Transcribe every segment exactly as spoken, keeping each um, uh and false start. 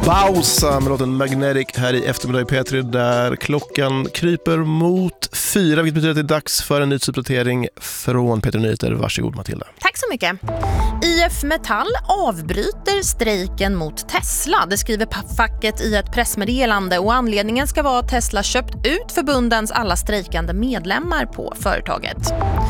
Bausa med låten Magnetic här i eftermiddag i P tre där klockan kryper mot fyra, vilket betyder att det är dags för en nyhetsuppdatering från P tre Nyheter. Varsågod Matilda. Tack så mycket. I F Metall avbryter strejken mot Tesla. Det skriver facket i ett pressmeddelande och anledningen ska vara att Tesla köpt ut förbundens alla strejkande medlemmar på företaget.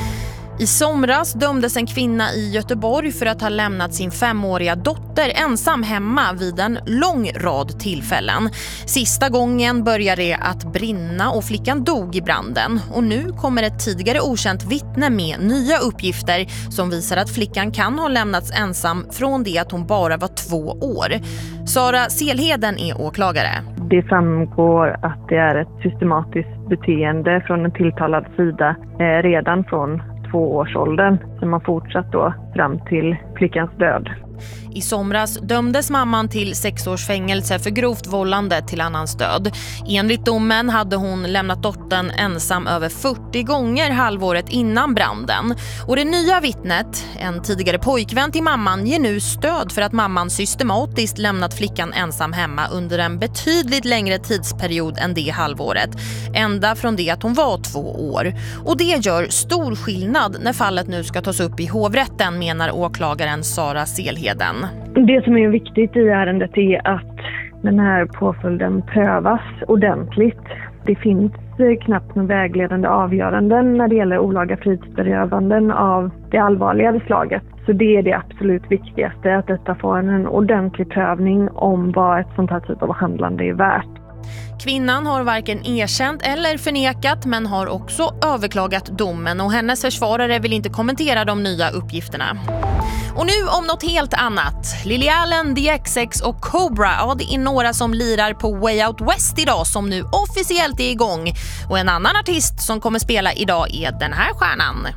I somras dömdes en kvinna i Göteborg för att ha lämnat sin femåriga dotter ensam hemma vid en lång rad tillfällen. Sista gången började det att brinna och flickan dog i branden. Och nu kommer ett tidigare okänt vittne med nya uppgifter som visar att flickan kan ha lämnats ensam från det att hon bara var två år. Sara Selheden är åklagare. Det framgår att det är ett systematiskt beteende från en tilltalad sida eh, redan från tvåårsåldern som har fortsatt då fram till flickans död. I somras dömdes mamman till sex års fängelse för grovt vållande till annans död. Enligt domen hade hon lämnat dottern ensam över fyrtio gånger halvåret innan branden. Och det nya vittnet, en tidigare pojkvän till mamman, ger nu stöd för att mamman systematiskt lämnat flickan ensam hemma under en betydligt längre tidsperiod än det halvåret. Ända från det att hon var två år. Och det gör stor skillnad när fallet nu ska tas upp i hovrätten, menar åklagaren Sara Selheden. Det som är viktigt i ärendet är att den här påföljden prövas ordentligt. Det finns knappt några vägledande avgöranden när det gäller olaga frihetsberövanden av det allvarligare slaget. Så det är det absolut viktigaste, att detta får en ordentlig prövning om vad ett sånt här typ av handlande är värt. Kvinnan har varken erkänt eller förnekat men har också överklagat domen och hennes försvarare vill inte kommentera de nya uppgifterna. Och nu om något helt annat. Lily Allen, D X X och Cobra, ja, det är några som lirar på Way Out West idag som nu officiellt är igång. Och en annan artist som kommer spela idag är den här stjärnan.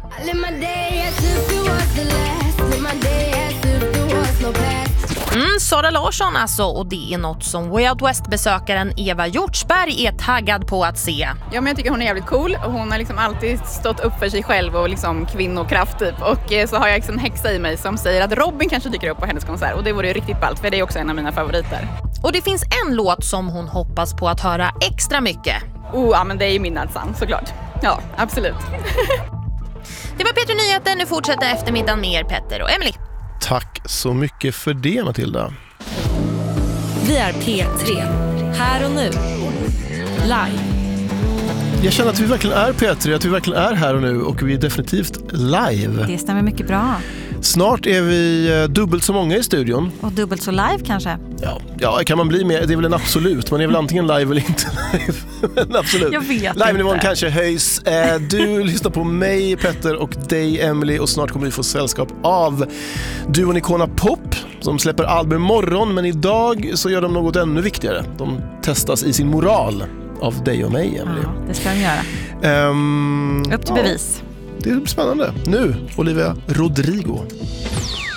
Mm, Sara Larsson alltså, och det är något som Way Out West-besökaren Eva Hjortsberg är taggad på att se. Ja, men jag tycker hon är jävligt cool och hon har liksom alltid stått upp för sig själv och liksom kvinnokraft typ. Och eh, så har jag liksom en häxa i mig som säger att Robin kanske dyker upp på hennes konsert och det vore ju riktigt ballt för det är också en av mina favoriter. Och det finns en låt som hon hoppas på att höra extra mycket. Oh, ja, men det är ju Midnattsson såklart. Ja, absolut. Det var P tre Nyheter, nu fortsätter eftermiddagen med er Petter och Emily. Tack så mycket för det Matilda. Vi är P tre, här och nu, live. Jag känner att vi verkligen är P tre, att vi verkligen är här och nu och vi är definitivt live. Det stämmer mycket bra. Snart är vi dubbelt så många i studion. Och dubbelt så live kanske? Ja, ja kan man bli mer? Det är väl en absolut. Man är väl antingen live eller inte live. Men absolut. Jag vet Live-nivån inte. kanske höjs. Du lyssnar på mig, Petter, och dig, Emily. Och snart kommer vi få sällskap av duon Icona Pop som släpper album imorgon. Men idag så gör de något ännu viktigare. De testas i sin moral av dig och mig, Emily. Ja, det ska de göra. Um, Upp till bevis. Ja, det är spännande. Nu, Olivia Rodrigo.